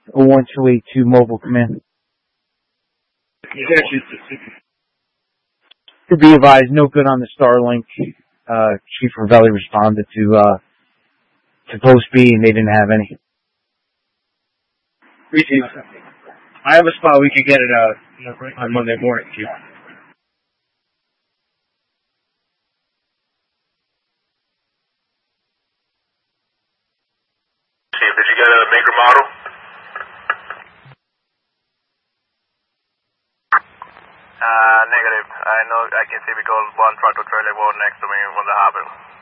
01282 Mobile Command. To be advised, no good on the Starlink. Chief Ravelli responded to Post B, and they didn't have any. I have a spot we could get it on Monday morning, Chief. Chief, did you get a maker model? Negative. I know I can see because one tractor trailer was next to me when that happened.